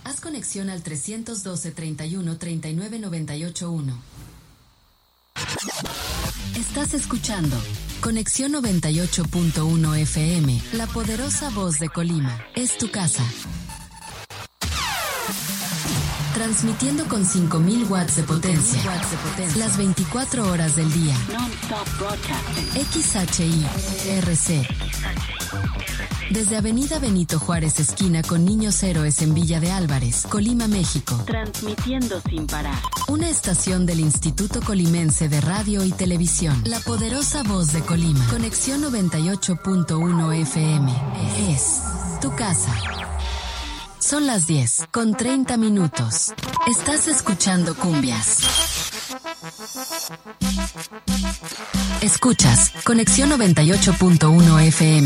Haz conexión al 312 31 39 98 1. Estás escuchando Conexión 98.1 FM, la poderosa voz de Colima. Es tu casa. Transmitiendo con 5000 watts de potencia. Las 24 horas del día. XHI-RC. Desde Avenida Benito Juárez, esquina con Niños Héroes en Villa de Álvarez, Colima, México. Transmitiendo sin parar. Una estación del Instituto Colimense de Radio y Televisión. La poderosa voz de Colima. Conexión 98.1 FM. Es tu casa. Son las 10:30. Estás escuchando Cumbias. Escuchas Conexión 98.1 FM.